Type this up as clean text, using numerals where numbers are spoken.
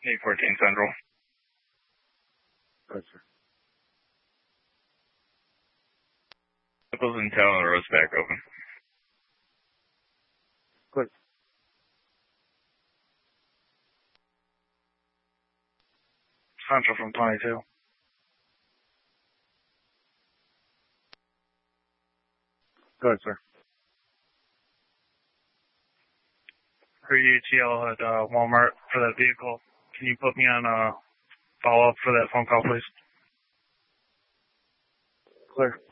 814 Central. Good, sir. Nichols and Tail Road's back open. Good. Central from 22. Good, sir. For UTL at Walmart for that vehicle. Can you put me on a follow-up for that phone call, please? Clear.